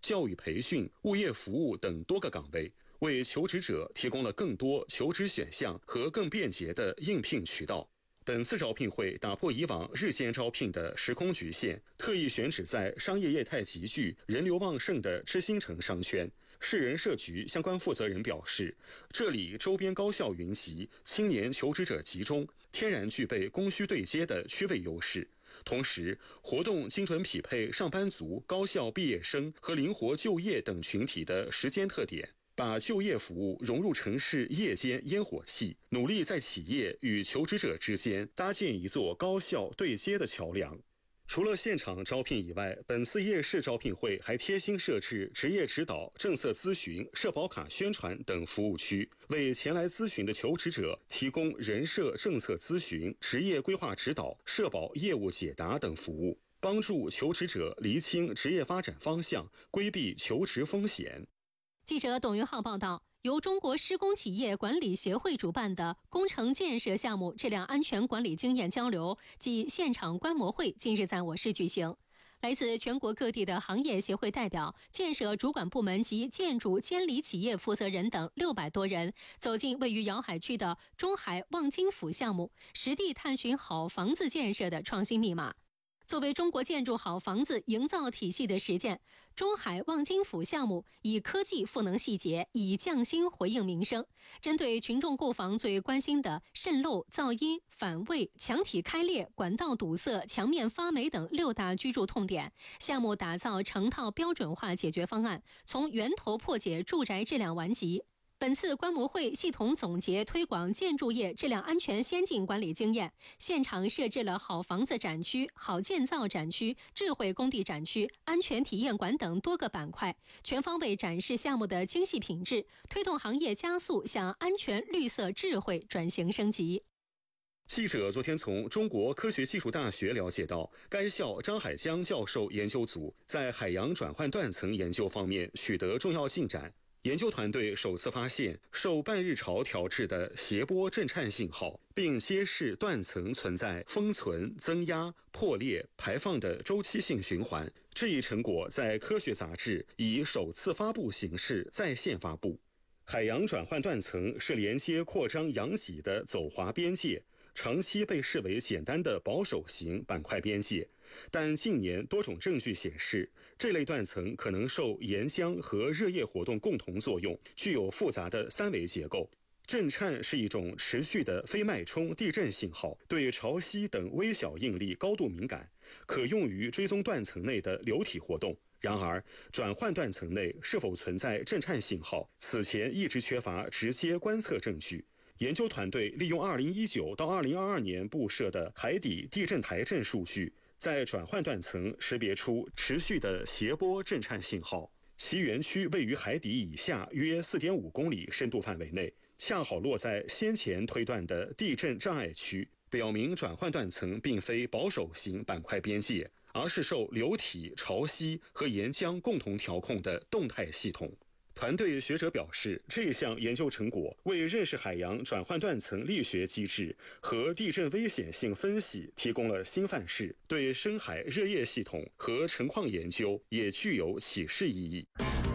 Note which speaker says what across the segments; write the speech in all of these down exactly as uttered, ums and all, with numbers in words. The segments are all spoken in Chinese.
Speaker 1: 教育培训、物业服务等多个岗位，为求职者提供了更多求职选项和更便捷的应聘渠道。本次招聘会打破以往日间招聘的时空局限，特意选址在商业业态集聚、人流旺盛的知新城商圈。市人社局相关负责人表示，这里周边高校云集，青年求职者集中，天然具备供需对接的区位优势。同时，活动精准匹配上班族、高校毕业生和灵活就业等群体的时间特点，把就业服务融入城市夜间烟火气，努力在企业与求职者之间搭建一座高效对接的桥梁。除了现场招聘以外，本次夜市招聘会还贴心设置职业指导、政策咨询、社保卡宣传等服务区，为前来咨询的求职者提供人社政策咨询、职业规划指导、社保业务解答等服务，帮助求职者厘清职业发展方向，规避求职风险。
Speaker 2: 记者董云浩报道，由中国施工企业管理协会主办的工程建设项目质量安全管理经验交流暨现场观摩会近日在我市举行。来自全国各地的行业协会代表、建设主管部门及建筑监理企业负责人等六百多人走进位于瑶海区的中海望京府项目，实地探寻好房子建设的创新密码。作为中国建筑好房子营造体系的实践，中海望京府项目以科技赋能细节，以匠心回应民生。针对群众购房最关心的渗漏、噪音、反味、墙体开裂、管道堵塞、墙面发霉等六大居住痛点，项目打造成套标准化解决方案，从源头破解住宅质量顽疾。本次观摩会系统总结推广建筑业质量安全先进管理经验，现场设置了好房子展区、好建造展区、智慧工地展区、安全体验馆等多个板块，全方位展示项目的精细品质，推动行业加速向安全、绿色、智慧转型升级。
Speaker 1: 记者昨天从中国科学技术大学了解到，该校张海江教授研究组在海洋转换断层研究方面取得重要进展。研究团队首次发现受半日潮调制的谐波震颤信号，并揭示断层存在封存、增压、破裂、排放的周期性循环。这一成果在科学杂志以首次发布形式在线发布。海洋转换断层是连接扩张阳脊的走滑边界，长期被视为简单的保守型板块边界，但近年多种证据显示，这类断层可能受岩浆和热液活动共同作用，具有复杂的三维结构。震颤是一种持续的非脉冲地震信号，对潮汐等微小应力高度敏感，可用于追踪断层内的流体活动。然而，转换断层内是否存在震颤信号，此前一直缺乏直接观测证据。研究团队利用二零一九到二零二二年布设的海底地震台阵数据，在转换断层识别出持续的谐波震颤信号，其园区位于海底以下约 四点五公里深度范围内，恰好落在先前推断的地震障碍区，表明转换断层并非保守型板块边界，而是受流体、潮汐和岩浆共同调控的动态系统。团队学者表示，这项研究成果为认识海洋转换断层力学机制和地震危险性分析提供了新范式，对深海热液系统和沉矿研究也具有启示意义。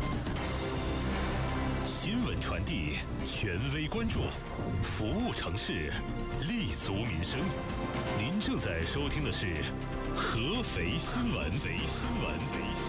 Speaker 3: 新闻传递，权威关注，服务城市，立足民生。您正在收听的是合肥新闻。合肥新闻。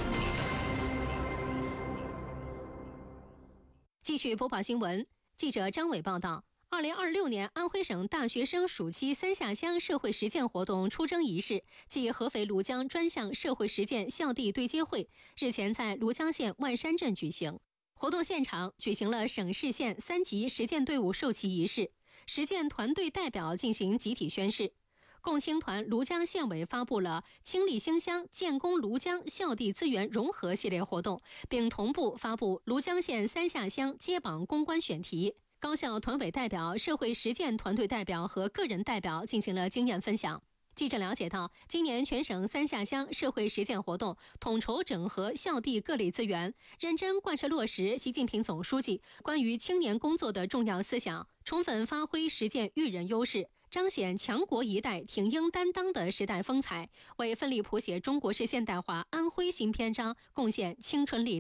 Speaker 2: 继续播报新闻，记者张伟报道，二零二六年安徽省大学生暑期三下乡社会实践活动出征仪式暨合肥庐江专项社会实践校地对接会日前在庐江县万山镇举行。活动现场举行了省市县三级实践队伍授旗仪式，实践团队代表进行集体宣誓。共青团庐江县委发布了倾力兴乡建功庐江校地资源融合系列活动，并同步发布庐江县三下乡接榜攻关选题。高校团委代表、社会实践团队代表和个人代表进行了经验分享。记者了解到，今年全省三下乡社会实践活动统筹整合校地各类资源，认真贯彻落实习近平总书记关于青年工作的重要思想，充分发挥实践育人优势，彰显强国一代挺英担当的时代风采，为奋力谱写中国式现代化安徽新篇章贡献青春力量。